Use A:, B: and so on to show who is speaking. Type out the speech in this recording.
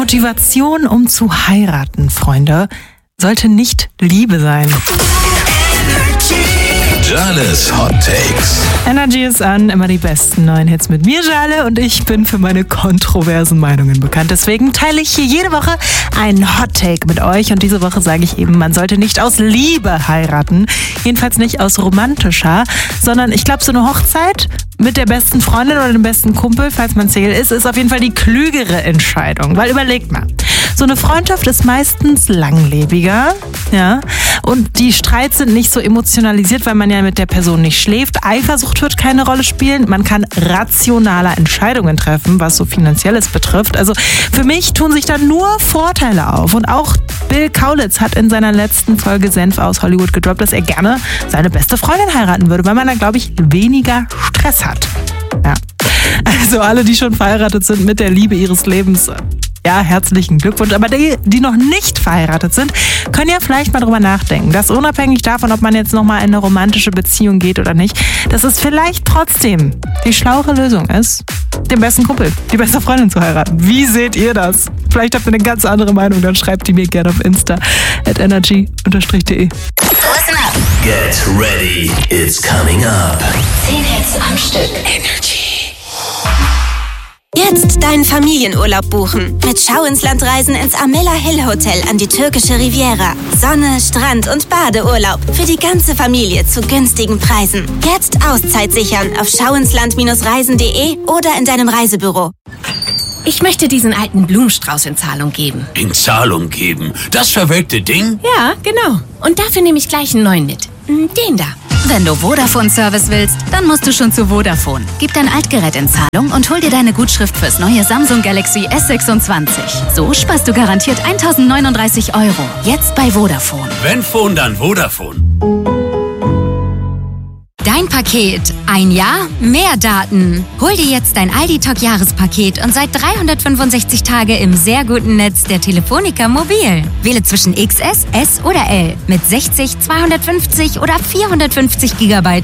A: Motivation, um zu heiraten, Freunde, sollte nicht Liebe sein.
B: Jales Hot Takes.
A: Energy ist an, immer die besten neuen Hits mit mir, Jale, und ich bin für meine kontroversen Meinungen bekannt. Deswegen teile ich hier jede Woche einen Hot Take mit euch und diese Woche sage ich eben, man sollte nicht aus Liebe heiraten, jedenfalls nicht aus romantischer, sondern ich glaube, so eine Hochzeit mit der besten Freundin oder dem besten Kumpel, falls man Single ist auf jeden Fall die klügere Entscheidung, weil überlegt mal, so eine Freundschaft ist meistens langlebiger, ja, und die Streits sind nicht so emotionalisiert, weil man ja mit der Person nicht schläft. Eifersucht wird keine Rolle spielen. Man kann rationaler Entscheidungen treffen, was so Finanzielles betrifft. Also für mich tun sich da nur Vorteile auf. Und auch Bill Kaulitz hat in seiner letzten Folge Senf aus Hollywood gedroppt, dass er gerne seine beste Freundin heiraten würde, weil man da, glaube ich, weniger Stress hat. Ja. Also alle, die schon verheiratet sind mit der Liebe ihres Lebens, ja, herzlichen Glückwunsch. Aber die noch nicht verheiratet sind, können ja vielleicht mal drüber nachdenken, dass unabhängig davon, ob man jetzt nochmal in eine romantische Beziehung geht oder nicht, dass es vielleicht trotzdem die schlauere Lösung ist, den besten Kumpel, die beste Freundin zu heiraten. Wie seht ihr das? Vielleicht habt ihr eine ganz andere Meinung, dann schreibt die mir gerne auf Insta @energy_de.
C: Listen up.
B: Get ready, it's coming up.
C: 10 Hits am Stück.
B: Energy.
D: Jetzt deinen Familienurlaub buchen. Mit Schau ins Land reisen ins Amela Hill Hotel an die türkische Riviera. Sonne, Strand und Badeurlaub für die ganze Familie zu günstigen Preisen. Jetzt Auszeit sichern auf schauinsland-reisen.de oder in deinem Reisebüro.
E: Ich möchte diesen alten Blumenstrauß in Zahlung geben.
B: In Zahlung geben? Das verwelkte Ding?
E: Ja, genau. Und dafür nehme ich gleich einen neuen mit. Den da.
F: Wenn du Vodafone-Service willst, dann musst du schon zu Vodafone. Gib dein Altgerät in Zahlung und hol dir deine Gutschrift fürs neue Samsung Galaxy S26. So sparst du garantiert 1.039 €. Jetzt bei Vodafone.
B: Wenn Phone, dann Vodafone.
F: Dein Paket. Ein Jahr, mehr Daten. Hol dir jetzt dein Aldi-Talk-Jahrespaket und seit 365 Tage im sehr guten Netz der Telefonica Mobil. Wähle zwischen XS, S oder L mit 60, 250 oder 450 GB